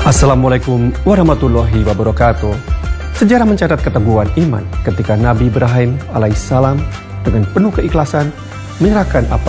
Assalamualaikum warahmatullahi wabarakatuh. Sejarah mencatat keteguhan iman ketika Nabi Ibrahim alaihissalam dengan penuh keikhlasan menyerahkan apa